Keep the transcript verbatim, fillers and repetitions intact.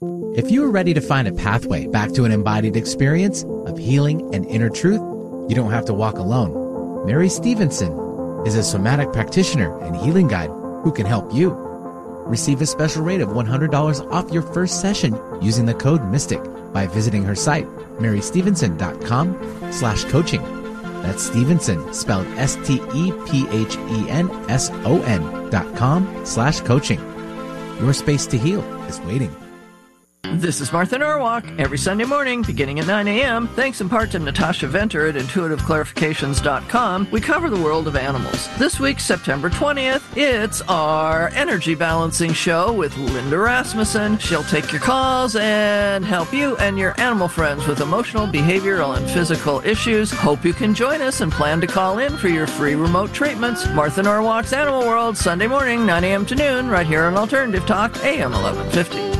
If you are ready to find a pathway back to an embodied experience of healing and inner truth, you don't have to walk alone. Mary Stevenson is a somatic practitioner and healing guide who can help you. Receive a special rate of one hundred dollars off your first session using the code MYSTIC by visiting her site, mary stevenson dot com slash coaching. That's Stevenson, spelled S T E P H E N S O N dot com slash coaching. Your space to heal is waiting. This is Martha Norwalk, every Sunday morning, beginning at nine a.m. Thanks in part to Natasha Venter at intuitive clarifications dot com, we cover the world of animals. This week, September twentieth, it's our energy balancing show with Linda Rasmussen. She'll take your calls and help you and your animal friends with emotional, behavioral, and physical issues. Hope you can join us and plan to call in for your free remote treatments. Martha Norwalk's Animal World, Sunday morning, nine a.m. to noon, right here on Alternative Talk, A M eleven fifty.